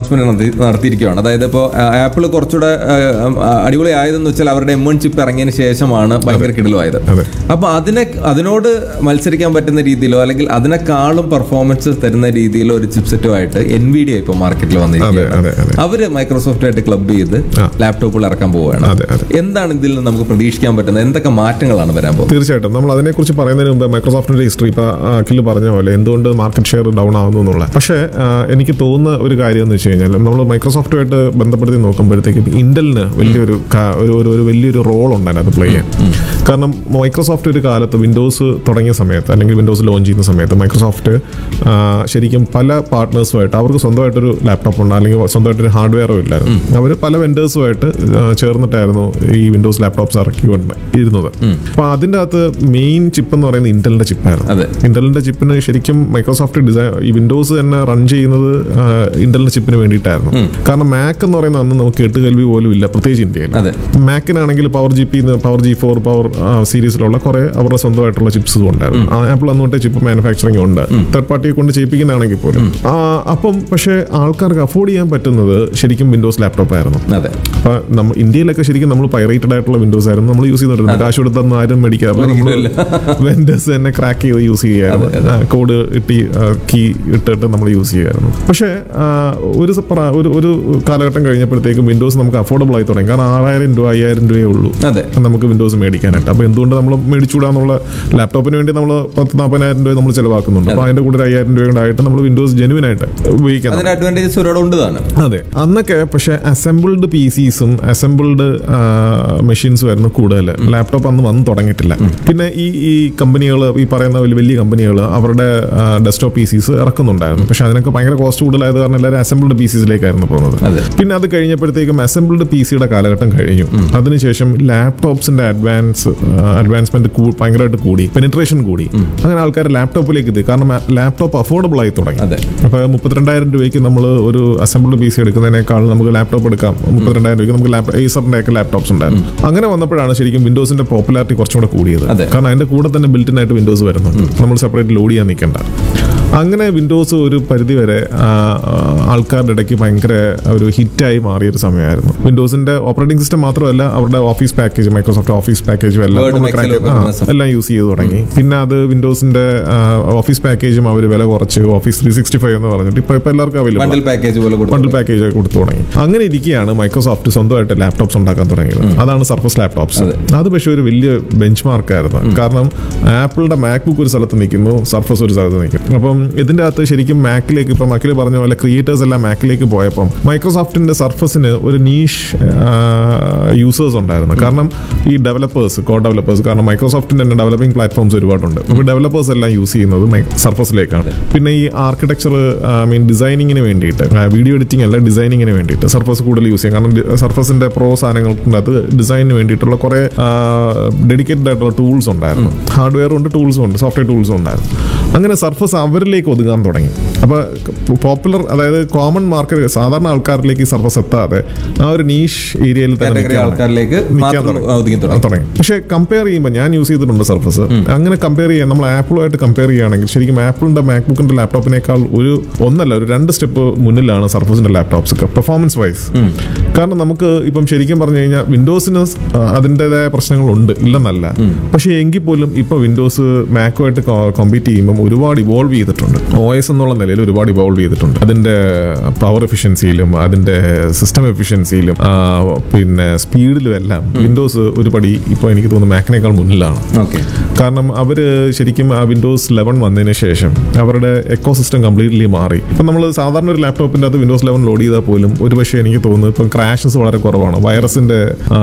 Announcement നടത്തിയിരിക്കുകയാണ്. അതായത് ഇപ്പോൾ apple കുറച്ചുകൂടെ അടിപൊളി ആയതെന്ന് വെച്ചാൽ അവരുടെ M1 ചിപ്പ് ഇറങ്ങിയതിന് ശേഷമാണ് ഭയങ്കര കിടലുമായത്. അപ്പൊ അതിനോട് മത്സരിക്കാൻ പറ്റുന്ന രീതിയിലോ അല്ലെങ്കിൽ അതിനേക്കാളും പെർഫോമൻസ് തരുന്ന രീതിയിലോ ഒരു ചിപ്സെറ്റുമായിട്ട് NVIDIA ഇപ്പോൾ മാർക്കറ്റിൽ വന്നിരിക്കുകയാണ്. അവര് മൈക്രോസോഫ്റ്റുമായിട്ട് ക്ലബ് ചെയ്ത് ലാപ്ടോപ്പുകൾ ഇറക്കാൻ പോവുകയാണ്. എന്താണ് ഇതിൽ നിന്ന് നമുക്ക് പ്രതീക്ഷിക്കാൻ പറ്റുന്നത്? എന്തൊക്കെ മാറ്റങ്ങളാണ് വരാൻ പോകുന്നത്? തീർച്ചയായിട്ടും നമ്മൾ അതിനെക്കുറിച്ച് പറയുന്നതിന് മുമ്പ് മൈക്രോസോഫ്റ്റിന്റെ ഹിസ്റ്ററി ഇപ്പൊ അഖിൽ പറഞ്ഞ പോലെ എന്തുകൊണ്ട് മാർക്കറ്റ് ഷെയർ ഡൗൺ ആവുന്നു എന്നുള്ള. പക്ഷേ എനിക്ക് തോന്നുന്ന ഒരു കാര്യം എന്ന് വെച്ച് കഴിഞ്ഞാൽ നമ്മൾ മൈക്രോസോഫ്റ്റുമായിട്ട് ബന്ധപ്പെടുത്തി നോക്കുമ്പോഴത്തേക്കും ഇന്റലിന് വലിയൊരു റോൾ ഉണ്ട് അതിനകത്ത് പ്ലേ ചെയ്യാൻ. കാരണം മൈക്രോസോഫ്റ്റ് ഒരു കാലത്ത് വിൻഡോസ് തുടങ്ങിയ സമയത്ത് അല്ലെങ്കിൽ വിൻഡോസ് ലോഞ്ച് ചെയ്യുന്ന സമയത്ത് മൈക്രോസോഫ്റ്റ് ശരിക്കും പല പാർട്ട്നേഴ്സുമായിട്ട് അവർക്ക് സ്വന്തമായിട്ടൊരു ലാപ്ടോപ്പ് ഉണ്ട് അല്ലെങ്കിൽ സ്വന്തമായിട്ടൊരു ഹാർഡ്വെയറോ ഇല്ലായിരുന്നു. അവർ പല വെൻഡേഴ്സുമായിട്ട് ചേർന്നിട്ടായിരുന്നു ഈ വിൻഡോസ് ലാപ്ടോപ്സ് ഇറക്കി ഇരുന്നത്. അപ്പൊ അതിൻ്റെ അകത്ത് മെയിൻ ചിപ്പ് എന്ന് പറയുന്നത് ഇന്റലിന്റെ ചിപ്പായിരുന്നു. ഇന്റലിന്റെ ചിപ്പിന് ശരിക്കും മൈക്രോസോഫ്റ്റ് ഈ വിൻഡോസ് തന്നെ റൺ ചെയ്യുന്നത് ഇന്റലിന്റെ ചിപ്പിന് വേണ്ടിയിട്ടായിരുന്നു. കാരണം മാക് എന്ന് പറയുന്നത് അന്ന് നമുക്ക് കേട്ടുകേൾവി പോലും ഇല്ല, പ്രത്യേകിച്ച് ഇന്ത്യയിൽ. മാക്കിനാണെങ്കിൽ പവർ G4 പവർ സീരീസിലുള്ള കുറെ അവരുടെ സ്വന്തമായിട്ടുള്ള ചിപ്സ് ഉണ്ടായിരുന്നു. ആപ്പിൾ അന്നോട്ടെ ചിപ്പ് മാനുഫാക്ചറിംഗ് ഉണ്ട്, തേർഡ് പാർട്ടിയെ കൊണ്ട് ചെയ്യിപ്പിക്കുന്നതാണെങ്കിൽ പോലും. അപ്പം പക്ഷേ ആൾക്കാർക്ക് അഫോർഡ് ചെയ്യാൻ പറ്റുന്നത് ശരിക്കും വിൻഡോസ് ലാപ്ടോപ്പ് ആയിരുന്നു. അപ്പൊ ഇന്ത്യയിലൊക്കെ ശരിക്കും നമ്മൾ പൈറേറ്റഡ് ആയിട്ടുള്ള വിൻഡോസ് ആയിരുന്നു നമ്മൾ യൂസ് ചെയ്തിട്ടുണ്ട്. കാശ് കൊടുത്തൊന്നും ആരും മേടിക്കാറില്ല, വെൻഡേഴ്സ് തന്നെ ക്രാക്ക് ചെയ്ത് യൂസ് ചെയ്യാറുണ്ട്, കോഡ് കീ ഇട്ടിട്ട് നമ്മൾ യൂസ് ചെയ്യാറുണ്ട്. പക്ഷേ ഒരു കാലഘട്ടം കഴിഞ്ഞപ്പോഴത്തേക്കും വിൻഡോസ് നമുക്ക് അഫോർഡബിൾ ആയി തുടങ്ങി. കാരണം 6000 രൂപ 5000 രൂപയേ ഉള്ളൂ നമുക്ക് വിൻഡോസ് മേടിക്കാനായിട്ട്. അപ്പൊ എന്തുകൊണ്ട് നമ്മൾ മേടിച്ചുകൂടാന്നുള്ള ലാപ്ടോപ്പിന് വേണ്ടി നമ്മൾ 10,000-40,000 രൂപ നമ്മൾ ചെലവാക്കുന്നുണ്ട്. അപ്പൊ അതിന്റെ കൂടെ 5000 രൂപ കൊണ്ടായിട്ട് നമ്മൾ വിൻഡോസ് ജെനുവിൻ ആയിട്ട് ഉപയോഗിക്കാം. അതെ, അന്നൊക്കെ പക്ഷെ അസംബിൾഡ് PCസും അസംബിൾഡ് മെഷീൻസും ആയിരുന്നു കൂടുതൽ. ലാപ്ടോപ്പ് അന്ന് വന്ന് തുടങ്ങിയിട്ടില്ല. പിന്നെ ഈ കമ്പനികൾ, ഈ പറയുന്ന വലിയ കമ്പനികൾ അവരുടെ ഡെസ്ക്ടോപ്പ് PCs ഇറക്കുന്നുണ്ടായിരുന്നു. പക്ഷെ അതിനൊക്കെ ഭയങ്കര കോസ്റ്റ് കൂടുതലായത് കാരണം എല്ലാവരും അസംബിൾഡ് PCസിലേക്കായിരുന്നു പോകുന്നത്. പിന്നെ അത് കഴിഞ്ഞപ്പോഴത്തേക്കും അസംബിൾഡ് PCയുടെ കാലഘട്ടം കഴിഞ്ഞു. അതിനുശേഷം ലാപ്ടോപ്സിന്റെ അഡ്വാൻസ്മെന്റ് ഭയങ്കരമായിട്ട് കൂടി, പെനിട്രേഷൻ കൂടി. അങ്ങനെ ആൾക്കാർ ലാപ്ടോപ്പിലേക്ക് എത്തി. കാരണം ലാപ്ടോപ്പ് അഫോർഡബിൾ ആയി തുടങ്ങി. അപ്പൊ 32,000 രൂപയ്ക്ക് നമ്മൾ ഒരു അസംബിൾഡ് PC എടുക്കുന്നതിനേക്കാൾ നമുക്ക് ലാപ്ടോപ്പ് എടുക്കാം. 32,000 രൂപയ്ക്ക് നമുക്ക് ഏസറിന്റെ ഒക്കെ ലാപ്ടോപ്സ് ഉണ്ടായിരുന്നു. അങ്ങനെ വന്നപ്പോഴാണ് ശരിക്കും വിൻഡോസിന്റെ പോപ്പുലാരിറ്റി കുറച്ചും കൂടെ കൂടിയത്. കാരണം അതിന്റെ കൂടെ തന്നെ ബിൽറ്റ് ആയിട്ട് വിൻഡോസ് വരുന്നുണ്ട്, നമ്മൾ സെപ്പറേറ്റ് ലോഡ് ചെയ്യാൻ നിൽക്കേണ്ട. അങ്ങനെ വിൻഡോസ് ഒരു പരിധിവരെ ആൾക്കാരുടെ ഇടയ്ക്ക് ഭയങ്കര ഒരു ഹിറ്റായി മാറിയൊരു സമയമായിരുന്നു. വിൻഡോസിന്റെ ഓപ്പറേറ്റിംഗ് സിസ്റ്റം മാത്രമല്ല, അവരുടെ ഓഫീസ് പാക്കേജ്, മൈക്രോസോഫ്റ്റ് ഓഫീസ് പാക്കേജും എല്ലാം യൂസ് ചെയ്ത് തുടങ്ങി. പിന്നെ അത് വിൻഡോസിന്റെ ഓഫീസ് പാക്കേജും അവർ വില കുറച്ച് Office 365 എന്ന് പറഞ്ഞിട്ട് ഇപ്പൊ എല്ലാവർക്കും അവൈലബിൾ ബണ്ടിൽ പാക്കേജ് കൊടുത്തു തുടങ്ങി. അങ്ങനെ ഇരിക്കുകയാണ് മൈക്രോസോഫ്റ്റ് സ്വന്തമായിട്ട് ലാപ്ടോപ്സ് ഉണ്ടാക്കാൻ തുടങ്ങിയത്. അതാണ് സർഫസ് ലാപ്ടോപ്സ്. അത് പക്ഷേ ഒരു വലിയ ബെഞ്ച് മാർക്കായിരുന്നു. കാരണം ആപ്പിളിന്റെ മാക്ബുക്ക് ഒരു സ്ഥലത്ത് നിൽക്കുന്നു, സർഫസ് ഒരു സ്ഥലത്ത് നിൽക്കും. അപ്പം ഇതിന്റെ അകത്ത് ശരിക്കും മാക്കിലേക്ക്, ഇപ്പം അഖിൽ പറഞ്ഞ പോലെ ക്രിയേറ്റേഴ്സ് എല്ലാം മാക്കിലേക്ക് പോയപ്പം മൈക്രോസോഫ്റ്റിന്റെ സർഫസിന് ഒരു നീഷ് യൂസേഴ്സ് ഉണ്ടായിരുന്നു. കാരണം ഈ ഡെവലപ്പേഴ്സ്, കോഡ് ഡെവലപ്പേഴ്സ്, കാരണം മൈക്രോസോഫ്റ്റിന്റെ തന്നെ ഡെവലപ്പിംഗ് പ്ലാറ്റ്ഫോംസ് ഒരുപാടുണ്ട്. അപ്പോൾ ഡെവലപ്പേഴ്സ് എല്ലാം യൂസ് ചെയ്യുന്നത് സർഫസിലേക്കാണ്. പിന്നെ ഈ ആർക്കിടെക്ചർ ഡിസൈനിങ്ങിന് വേണ്ടിയിട്ട്, വീഡിയോ എഡിറ്റിംഗ് അല്ല ഡിസൈനിങ്ങിന് വേണ്ടിയിട്ട് സർഫസ് കൂടുതൽ യൂസ് ചെയ്യും. കാരണം സർഫസിന്റെ പ്രോ സാധനങ്ങൾക്ക് അത് ഡിസൈനിന് വേണ്ടിയിട്ടുള്ള കുറെ ഡെഡിക്കേറ്റഡ് ആയിട്ടുള്ള ടൂൾസ് ഉണ്ടായിരുന്നു. ഹാർഡ്വെയറും ഉണ്ട്, ടൂൾസും ഉണ്ട്, സോഫ്റ്റ്വെയർ ടൂൾസും ഉണ്ടായിരുന്നു. അങ്ങനെ സർഫസ് അവരിലേക്ക് ഒതുങ്ങാൻ തുടങ്ങി. അപ്പോൾ പോപ്പുലർ, അതായത് കോമൺ മാർക്കറ്റ്, സാധാരണ ആൾക്കാരിലേക്ക് സർഫസ് എത്താതെ ആ ഒരു നീഷ് ഏരിയയിൽ തന്നെ തുടങ്ങി. പക്ഷെ കമ്പയർ ചെയ്യുമ്പോൾ ഞാൻ യൂസ് ചെയ്തിട്ടുണ്ട് സർഫസ്. അങ്ങനെ കമ്പയർ ചെയ്യാൻ, നമ്മൾ ആപ്പിളുമായിട്ട് കമ്പയർ ചെയ്യുകയാണെങ്കിൽ ശരിക്കും ആപ്പിളിന്റെ മാക്ബുക്കിന്റെ ലാപ്ടോപ്പിനേക്കാൾ ഒരു 2 സ്റ്റെപ്പ് മുന്നിലാണ് സർഫസിന്റെ ലാപ്ടോപ്സ് പെർഫോമൻസ് വൈസ്. കാരണം നമുക്ക് ഇപ്പം ശരിക്കും പറഞ്ഞു കഴിഞ്ഞാൽ വിൻഡോസിന് അതിൻ്റെതായ പ്രശ്നങ്ങളുണ്ട്, ഇല്ലെന്നല്ല. പക്ഷെ എങ്കിൽ പോലും ഇപ്പൊ വിൻഡോസ് മാക്കുമായിട്ട് കോമ്പീറ്റ് ചെയ്യുമ്പോൾ ഒരുപാട് ഇവോൾവ് ചെയ്തിട്ടുണ്ട്. OS എന്നുള്ള നിലയിൽ ഒരുപാട് ഇവോൾവ് ചെയ്തിട്ടുണ്ട്. അതിന്റെ പവർ എഫിഷ്യൻസിയിലും അതിന്റെ സിസ്റ്റം എഫിഷ്യൻസിയിലും പിന്നെ സ്പീഡിലും എല്ലാം വിൻഡോസ് ഒരു പടി ഇപ്പോൾ എനിക്ക് തോന്നുന്നു മാക്കിനേക്കാൾ മുന്നിലാണ്. കാരണം അവര് ശരിക്കും ആ വിൻഡോസ് 11 വന്നതിന് ശേഷം അവരുടെ എക്കോ സിസ്റ്റം കംപ്ലീറ്റ്ലി മാറി. ഇപ്പം നമ്മൾ സാധാരണ ഒരു ലാപ്ടോപ്പിന്റെ അത് വിൻഡോസ് 11 ലോഡ് ചെയ്താൽ പോലും ഒരു പക്ഷേ എനിക്ക് തോന്നുന്നു ഇപ്പം ക്രാഷസ് വളരെ കുറവാണ്. വൈറസിന്റെ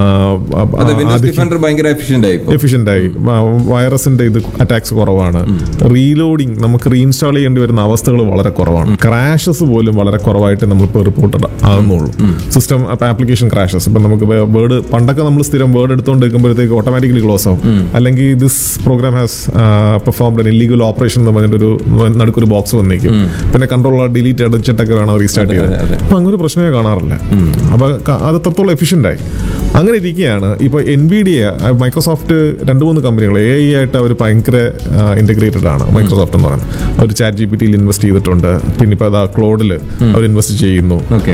എഫിഷ്യന്റ് ആയി, വൈറസിന്റെ ഇത് അറ്റാക്സ് കുറവാണ്. റീലോഡിങ്, നമുക്ക് റീഇൻസ്റ്റാൾ ചെയ്യേണ്ടി വരുന്ന അവസ്ഥകൾ വളരെ കുറവാണ്. ക്രാഷസ് പോലും വളരെ കുറവായിട്ട് നമ്മളിപ്പോൾ റിപ്പോർട്ടഡ് ആകുന്നുള്ളൂ. System application crashes. ഇപ്പം നമുക്ക് വേർഡ്, പണ്ടൊക്കെ നമ്മൾ സ്ഥിരം വേർഡ് എടുത്തുകൊണ്ടിരിക്കുമ്പോഴത്തേക്ക് ഓട്ടോമാറ്റിക്കലി ക്ലോസ് ആവും. അല്ലെങ്കിൽ this programme has performed N illegal operation എന്ന് പറഞ്ഞിട്ടൊരു നടുക്കൊരു ബോക്സ് വന്നിരിക്കും. പിന്നെ കൺട്രോൾ ഡിലീറ്റ് അടിച്ചിട്ടൊക്കെ വേണം റീസ്റ്റാർട്ട് ചെയ്യാൻ. അപ്പം അങ്ങനെ ഒരു പ്രശ്നമേ കാണാറില്ല. അപ്പോൾ അത് അത്രത്തോളം എഫിഷ്യന്റ് ആയി. അങ്ങനെ ഇരിക്കുകയാണ് ഇപ്പോൾ NVIDIA, മൈക്രോസോഫ്റ്റ് 2-3 കമ്പനികൾ AI ആയിട്ട് അവർ ഭയങ്കര ഇന്റഗ്രേറ്റഡ് ആണ്. മൈക്രോസോഫ്റ്റ് എന്ന് പറയുന്നത് അവർ ChatGPT ഇൻവെസ്റ്റ് ചെയ്തിട്ടുണ്ട്. പിന്നെ ഇപ്പോൾ ക്ലോഡിൽ അവർ ഇൻവെസ്റ്റ് ചെയ്യുന്നു.